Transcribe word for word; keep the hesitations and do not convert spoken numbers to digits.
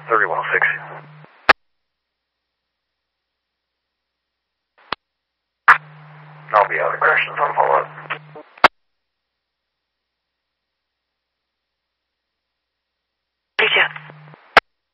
thirty-one oh six. I'll be out of corrections on follow-up. Reach out.